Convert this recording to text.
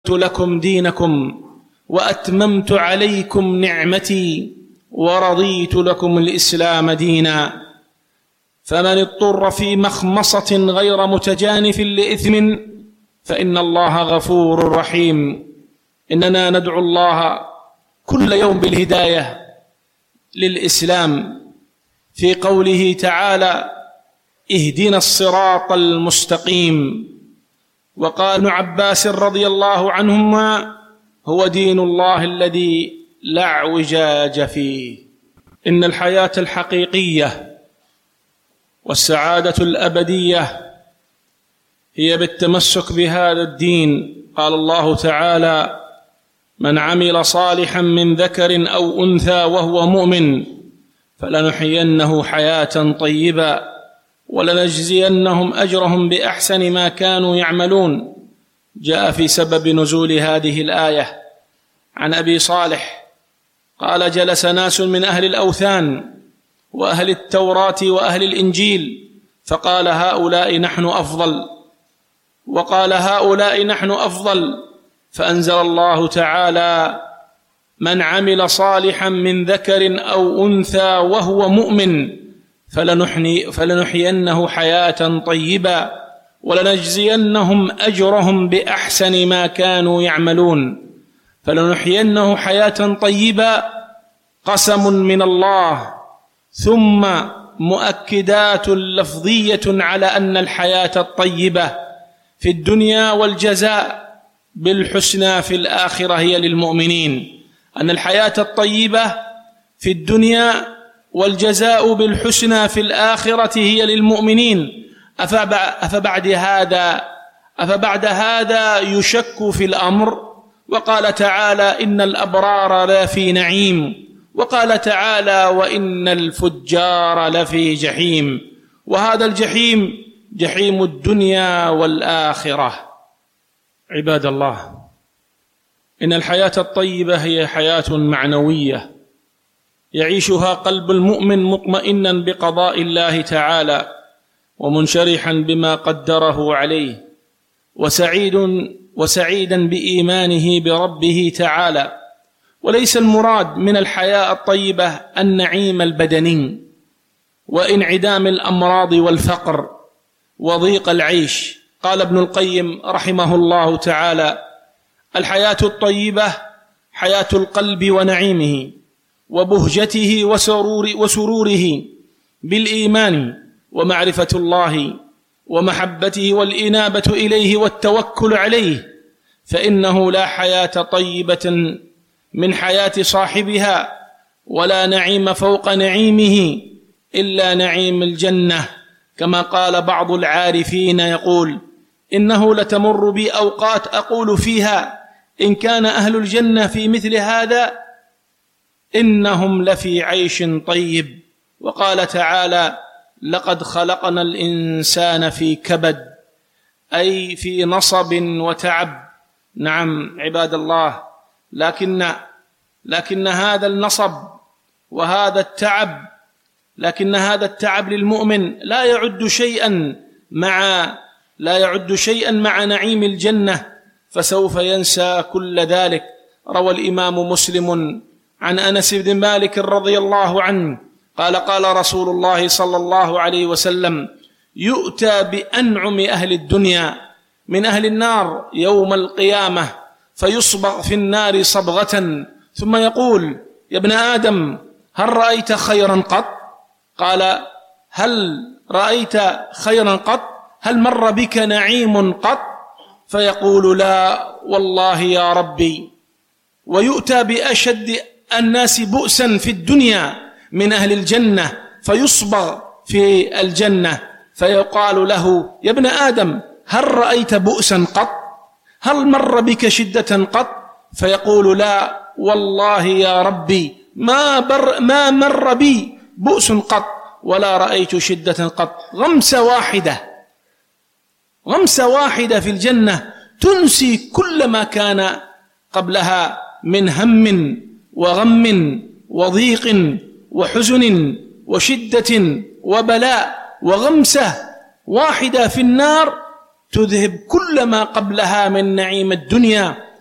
لكم دينكم وأتممت عليكم نعمتي ورضيت لكم الإسلام دينا. فمن اضطر في مخمصة غير متجانف لإثم فإن الله غفور رحيم. إننا ندعو الله كل يوم بالهداية للإسلام في قوله تعالى: اهدنا الصراط المستقيم. وقال ابن عباس رضي الله عنهما: هو دين الله الذي لا اعوجاج فيه. إن الحياة الحقيقية والسعادة الأبدية هي بالتمسك بهذا الدين. قال الله تعالى: من عمل صالحا من ذكر أو أنثى وهو مؤمن فلنحيينه حياة طيبة ولنجزينهم أجرهم بأحسن ما كانوا يعملون. جاء في سبب نزول هذه الآية عن أبي صالح قال: جلس ناس من أهل الأوثان وأهل التوراة وأهل الإنجيل فقال: هؤلاء نحن أفضل، وقال: هؤلاء نحن أفضل. فأنزل الله تعالى: من عمل صالحا من ذكر أو أنثى وهو مؤمن فلنحيينه حياة طيبة ولنجزينهم أجرهم بأحسن ما كانوا يعملون. فلنحيينه حياة طيبة قسم من الله، ثم مؤكدات لفظية على أن الحياة الطيبة في الدنيا والجزاء بالحسنى في الآخرة هي للمؤمنين. أن الحياة الطيبة في الدنيا والجزاء بالحسنى في الآخرة هي للمؤمنين. أفبعد هذا يشك في الأمر؟ وقال تعالى: إن الأبرار لفي نعيم، وقال تعالى: وإن الفجار لفي جحيم. وهذا الجحيم جحيم الدنيا والآخرة. عباد الله، إن الحياة الطيبة هي حياة معنوية يعيشها قلب المؤمن مطمئنا بقضاء الله تعالى ومنشرحا بما قدره عليه وسعيدا بإيمانه بربه تعالى. وليس المراد من الحياة الطيبة النعيم البدني وانعدام الأمراض والفقر وضيق العيش. قال ابن القيم رحمه الله تعالى: الحياة الطيبة حياة القلب ونعيمه وبهجته وسروره بالإيمان ومعرفة الله ومحبته والإنابة إليه والتوكل عليه. فإنه لا حياة طيبة من حياة صاحبها ولا نعيم فوق نعيمه إلا نعيم الجنة. كما قال بعض العارفين يقول: إنه لتمر بي أوقات أقول فيها إن كان أهل الجنة في مثل هذا إنهم لفي عيش طيب. وقال تعالى: لقد خلقنا الإنسان في كبد، أي في نصب وتعب. نعم عباد الله، لكن هذا النصب وهذا التعب، لكن هذا التعب للمؤمن لا يعد شيئا مع نعيم الجنة، فسوف ينسى كل ذلك. روى الإمام مسلم عن أنس بن مالك رضي الله عنه قال: قال رسول الله صلى الله عليه وسلم: يؤتى بأنعم أهل الدنيا من أهل النار يوم القيامة فيصبغ في النار صبغة ثم يقول: يا ابن آدم هل رأيت خيرا قط؟ قال: هل رأيت خيرا قط؟ هل مر بك نعيم قط؟ فيقول: لا والله يا ربي. ويؤتى بأشد الناس بؤسا في الدنيا من أهل الجنة فيصبغ في الجنة فيقال له: يا ابن آدم هل رأيت بؤسا قط؟ هل مر بك شدة قط؟ فيقول: لا والله يا ربي ما مر بي بؤس قط ولا رأيت شدة قط. غمسة واحدة في الجنة تنسي كل ما كان قبلها من هم وغم وضيق وحزن وشدة وبلاء. وغمسة واحدة في النار تذهب كل ما قبلها من نعيم الدنيا